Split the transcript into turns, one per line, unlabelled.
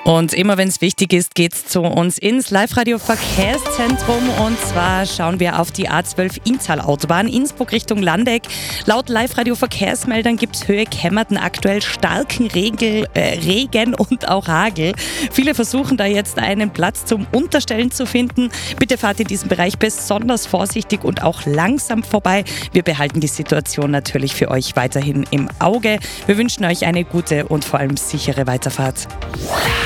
Und immer wenn es wichtig ist, geht's zu uns ins Live-Radio-Verkehrszentrum. Und zwar schauen wir auf die A12 Inntal-Autobahn, Innsbruck Richtung Landeck. Laut Live-Radio-Verkehrsmeldern gibt's Höhe Kemmerten aktuell starken Regen und auch Hagel. Viele versuchen da jetzt einen Platz zum Unterstellen zu finden. Bitte fahrt in diesem Bereich besonders vorsichtig und auch langsam vorbei. Wir behalten die Situation natürlich für euch weiterhin im Auge. Wir wünschen euch eine gute und vor allem sichere Weiterfahrt.